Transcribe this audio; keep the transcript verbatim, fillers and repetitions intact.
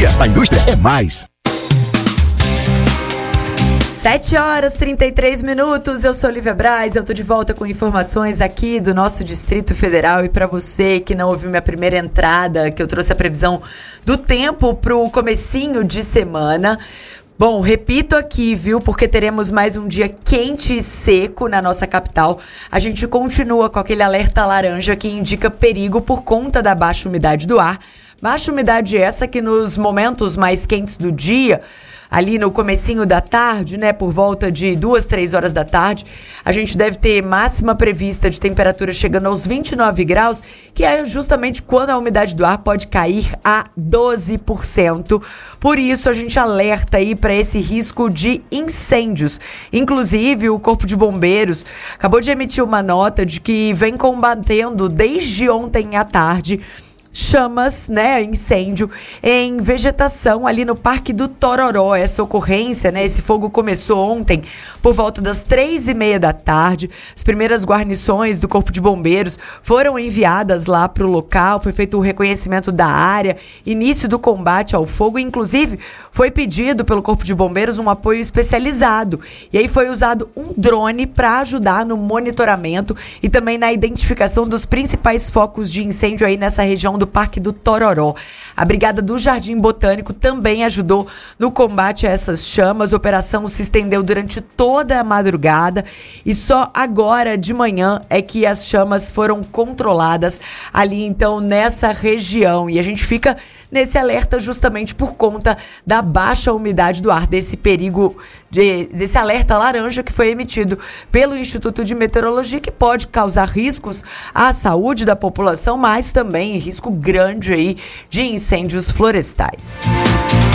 Energia, a indústria é mais. sete horas e trinta e três minutos, eu sou Lívia Braz, eu tô de volta com informações aqui do nosso Distrito Federal. E para você que não ouviu minha primeira entrada, que eu trouxe a previsão do tempo pro comecinho de semana. Bom, repito aqui, viu, porque teremos mais um dia quente e seco na nossa capital. A gente continua com aquele alerta laranja que indica perigo por conta da baixa umidade do ar. Baixa umidade essa que nos momentos mais quentes do dia, ali no comecinho da tarde, né, por volta de duas, três horas da tarde, a gente deve ter máxima prevista de temperatura chegando aos vinte e nove graus, que é justamente quando a umidade do ar pode cair a doze por cento. Por isso, a gente alerta aí para esse risco de incêndios. Inclusive, o Corpo de Bombeiros acabou de emitir uma nota de que vem combatendo desde ontem à tarde chamas, né, incêndio em vegetação ali no Parque do Tororó. Essa ocorrência, né, esse fogo começou ontem por volta das três e meia da tarde. As primeiras guarnições do Corpo de Bombeiros foram enviadas lá para o local, foi feito o reconhecimento da área, início do combate ao fogo, inclusive foi pedido pelo Corpo de Bombeiros um apoio especializado. E aí foi usado um drone para ajudar no monitoramento e também na identificação dos principais focos de incêndio aí nessa região do do Parque do Tororó. A Brigada do Jardim Botânico também ajudou no combate a essas chamas. A operação se estendeu durante toda a madrugada e só agora de manhã é que as chamas foram controladas ali, então, nessa região. E a gente fica nesse alerta justamente por conta da baixa umidade do ar, desse perigo, de, desse alerta laranja que foi emitido pelo Instituto de Meteorologia, que pode causar riscos à saúde da população, mas também risco grande aí de incêndios florestais.